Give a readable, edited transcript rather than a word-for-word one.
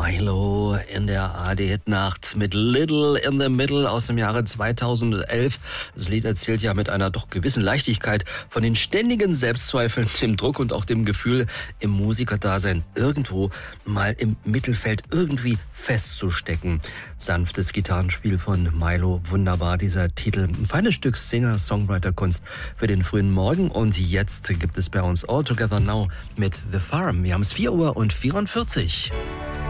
Milo in der ARD-Hitnacht mit Little in the Middle aus dem Jahre 2011. Das Lied erzählt ja mit einer doch gewissen Leichtigkeit von den ständigen Selbstzweifeln, dem Druck und auch dem Gefühl, im Musikerdasein irgendwo mal im Mittelfeld irgendwie festzustecken. Sanftes Gitarrenspiel von Milo, wunderbar dieser Titel. Ein feines Stück Singer-Songwriter-Kunst für den frühen Morgen. Und jetzt gibt es bei uns All Together Now mit The Farm. Wir haben es 4:44 Uhr.